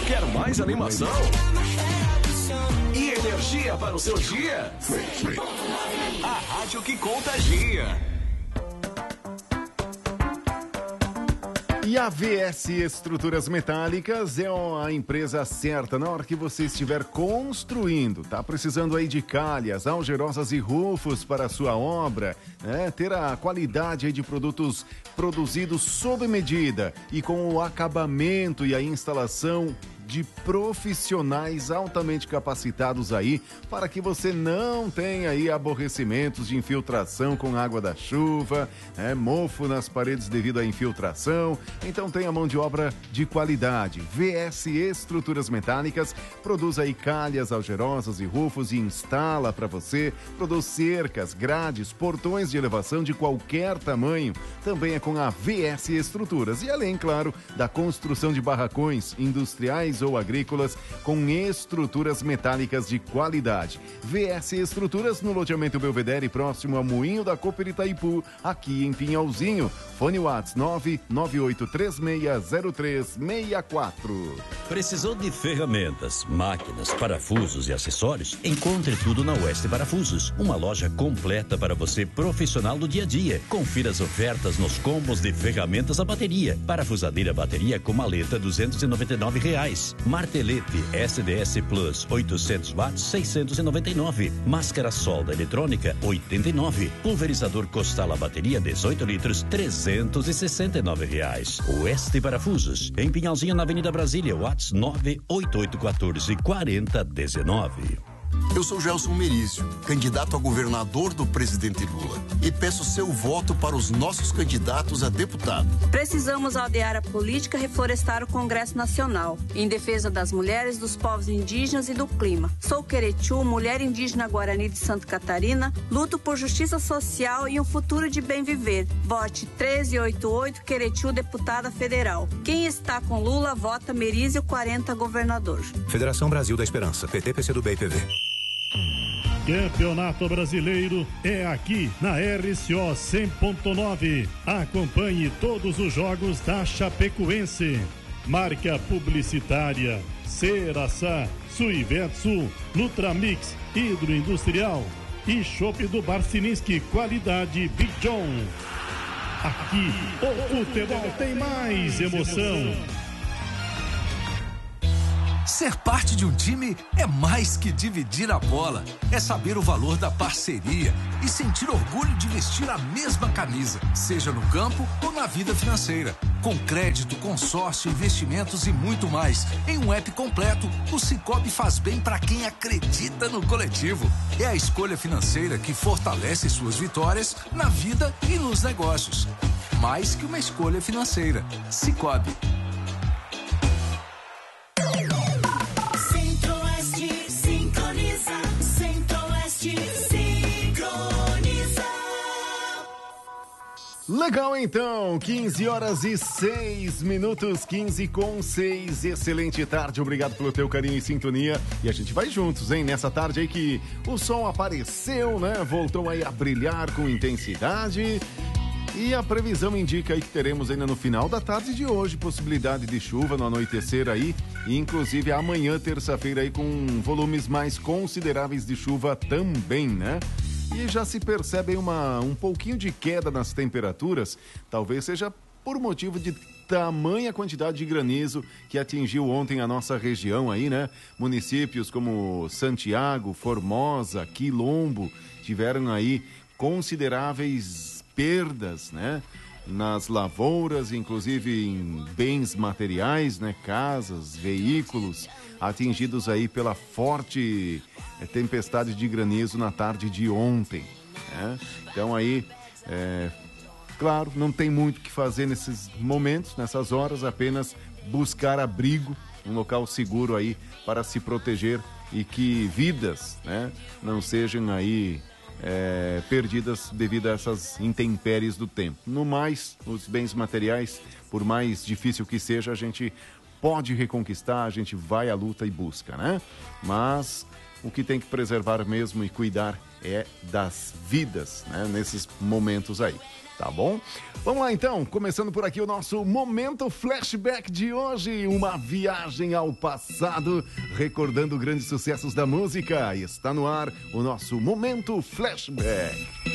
Quer mais animação? E energia para o seu dia? A rádio que contagia. E a VS Estruturas Metálicas é a empresa certa na hora que você estiver construindo. Tá precisando aí de calhas, algerosas e rufos para a sua obra, né? Ter a qualidade aí de produtos produzidos sob medida e com o acabamento e a instalação de profissionais altamente capacitados aí, para que você não tenha aí aborrecimentos de infiltração com água da chuva, mofo nas paredes devido à infiltração. Então tenha mão de obra de qualidade. VS Estruturas Metálicas produz aí calhas, algerosas e rufos e instala para você. Produz cercas, grades, portões de elevação de qualquer tamanho. Também é com a VS Estruturas. E além, claro, da construção de barracões industriais ou agrícolas com estruturas metálicas de qualidade. VS Estruturas no loteamento Belvedere, próximo a Moinho da Cooper Itaipu, aqui em Pinhalzinho. Fone Whats 998360364. Precisou de ferramentas, máquinas, parafusos e acessórios? Encontre tudo na Oeste Parafusos, uma loja completa para você profissional do dia a dia. Confira as ofertas nos combos de ferramentas a bateria. Parafusadeira bateria com maleta R$299. Martelete SDS Plus 800 watts 699. Máscara solda eletrônica 89. Pulverizador Costala bateria 18 litros R$369. Oeste Parafusos, em Pinhalzinho, na Avenida Brasília, Whats 988144019. Eu sou Gelson Merizio, candidato a governador do presidente Lula, e peço seu voto para os nossos candidatos a deputado. Precisamos aldear a política, reflorestar o Congresso Nacional, em defesa das mulheres, dos povos indígenas e do clima. Sou Queretiu, mulher indígena Guarani de Santa Catarina, luto por justiça social e um futuro de bem viver. Vote 1388 Queretiu, deputada federal. Quem está com Lula, vota Merizio 40, governador. Federação Brasil da Esperança, PT, PCdoB e PV. Campeonato Brasileiro é aqui na RCO 100.9. Acompanhe todos os jogos da Chapecoense. Marca publicitária Ceraçá, Suivetsu, Nutramix, Hidroindustrial e Chopp do Barcininski, qualidade Big John. Aqui o futebol tem mais emoção. Ser parte de um time é mais que dividir a bola. É saber o valor da parceria e sentir orgulho de vestir a mesma camisa, seja no campo ou na vida financeira. Com crédito, consórcio, investimentos e muito mais. Em um app completo, o Sicoob faz bem para quem acredita no coletivo. É a escolha financeira que fortalece suas vitórias na vida e nos negócios. Mais que uma escolha financeira. Sicoob. Legal, então, 15h06, 15:06, excelente tarde, obrigado pelo teu carinho e sintonia, e a gente vai juntos, hein, nessa tarde aí que o sol apareceu, né, voltou aí a brilhar com intensidade, e a previsão indica aí que teremos ainda no final da tarde de hoje possibilidade de chuva no anoitecer aí, e inclusive amanhã, terça-feira aí com volumes mais consideráveis de chuva também, né? E já se percebe um pouquinho de queda nas temperaturas, talvez seja por motivo de tamanha quantidade de granizo que atingiu ontem a nossa região aí, né? Municípios como Santiago, Formosa, Quilombo tiveram aí consideráveis perdas, né? Nas lavouras, inclusive em bens materiais, né? Casas, veículos, atingidos aí pela forte tempestade de granizo na tarde de ontem, né? Então aí, claro, não tem muito o que fazer nesses momentos, nessas horas, apenas buscar abrigo, um local seguro aí para se proteger e que vidas, né, não sejam aí perdidas devido a essas intempéries do tempo. No mais, os bens materiais, por mais difícil que seja, a gente pode reconquistar, a gente vai à luta e busca, né? Mas o que tem que preservar mesmo e cuidar é das vidas, né? Nesses momentos aí. Tá bom? Vamos lá então, começando por aqui o nosso Momento Flashback de hoje, uma viagem ao passado, recordando grandes sucessos da música. E está no ar o nosso Momento Flashback.